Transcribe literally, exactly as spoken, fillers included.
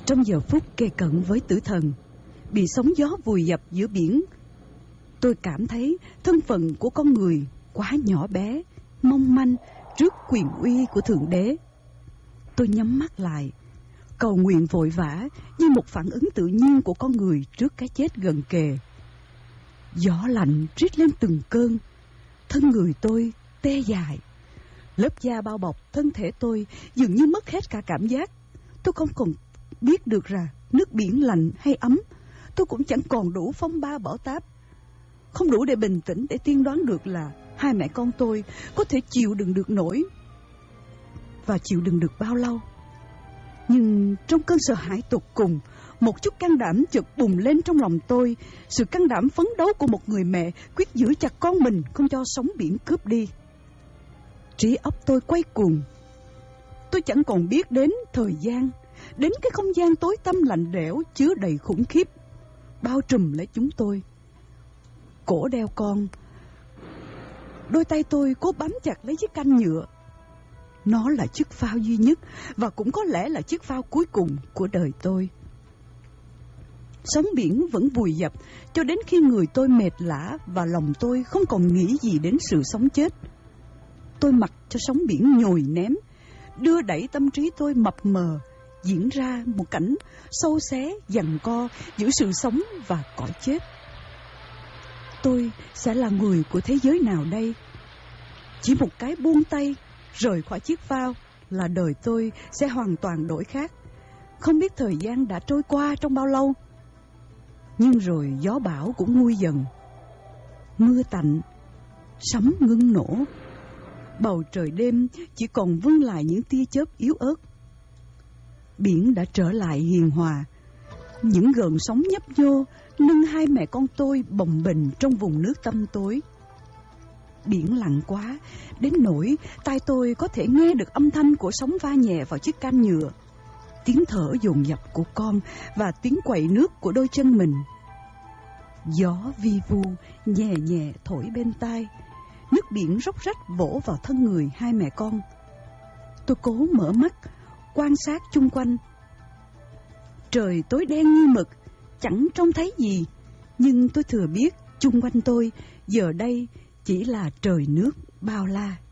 Trong giờ phút kề cận với tử thần, bị sóng gió vùi dập giữa biển, tôi cảm thấy thân phận của con người quá nhỏ bé, mong manh trước quyền uy của Thượng Đế. Tôi nhắm mắt lại, cầu nguyện vội vã như một phản ứng tự nhiên của con người trước cái chết gần kề. Gió lạnh rít lên từng cơn, thân người tôi tê dại. Lớp da bao bọc thân thể tôi dường như mất hết cả cảm giác. Tôi không còn biết được là nước biển lạnh hay ấm. Tôi cũng chẳng còn đủ phong ba bão táp, không đủ để bình tĩnh để tiên đoán được là hai mẹ con tôi có thể chịu đựng được nổi và chịu đựng được bao lâu. Nhưng trong cơn sợ hãi tột cùng, một chút can đảm chợt bùng lên trong lòng tôi, sự can đảm phấn đấu của một người mẹ quyết giữ chặt con mình không cho sóng biển cướp đi. Trí óc tôi quay cuồng. Tôi chẳng còn biết đến thời gian, đến cái không gian tối tăm lạnh lẽo chứa đầy khủng khiếp bao trùm lấy chúng tôi. Cổ đeo con, đôi tay tôi cố bám chặt lấy chiếc canh nhựa. Nó là chiếc phao duy nhất và cũng có lẽ là chiếc phao cuối cùng của đời tôi. Sóng biển vẫn vùi dập cho đến khi người tôi mệt lả và lòng tôi không còn nghĩ gì đến sự sống chết. Tôi mặc cho sóng biển nhồi ném, đưa đẩy tâm trí tôi mập mờ, diễn ra một cảnh sâu xé giằng co giữa sự sống và cõi chết. Tôi sẽ là người của thế giới nào đây? Chỉ một cái buông tay rời khỏi chiếc phao là đời tôi sẽ hoàn toàn đổi khác. Không biết thời gian đã trôi qua trong bao lâu. Nhưng rồi gió bão cũng nguôi dần, mưa tạnh, sấm ngưng nổ. Bầu trời đêm chỉ còn vương lại những tia chớp yếu ớt. Biển đã trở lại hiền hòa. Những gợn sóng nhấp nhô nâng hai mẹ con tôi bồng bềnh trong vùng nước tăm tối. Biển lặng quá, đến nỗi tai tôi có thể nghe được âm thanh của sóng va nhẹ vào chiếc can nhựa, tiếng thở dồn dập của con và tiếng quậy nước của đôi chân mình. Gió vi vu nhẹ nhẹ thổi bên tai, nước biển róc rách vỗ vào thân người hai mẹ con. Tôi cố mở mắt, quan sát chung quanh. Trời tối đen như mực, chẳng trông thấy gì, nhưng tôi thừa biết chung quanh tôi giờ đây chỉ là trời nước bao la.